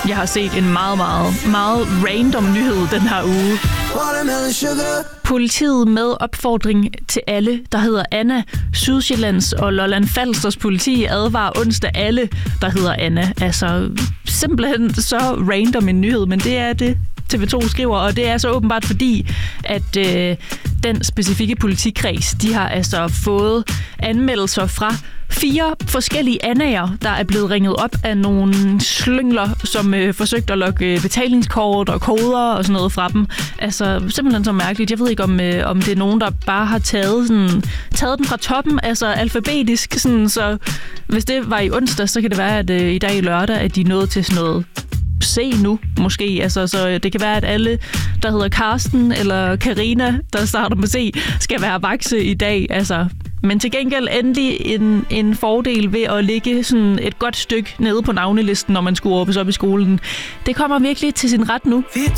Jeg har set en meget, meget, meget random nyhed den her uge. Politiet med opfordring til alle, der hedder Anna. Sydsjællands og Lolland Falsters politi advarer onsdag alle, der hedder Anna. Altså simpelthen så random en nyhed, men det er det, TV2 skriver, og det er så åbenbart fordi, at den specifikke politikreds, de har altså fået anmeldelser fra 4 forskellige Annaer, der er blevet ringet op af nogle slyngler, som forsøgte at lokke betalingskort og koder og sådan noget fra dem. Altså simpelthen så mærkeligt. Jeg ved ikke, om det er nogen, der bare har taget den fra toppen, altså alfabetisk. Sådan, så hvis det var i onsdag, så kan det være, at i dag i lørdag, at de er nået til sådan noget C nu, måske. Altså, så det kan være, at alle, der hedder Karsten eller Karina, der starter med C, skal være vakse i dag. Altså, men til gengæld endelig en fordel ved at ligge sådan et godt stykke nede på navnelisten, når man skulle råbes op i skolen. Det kommer virkelig til sin ret nu.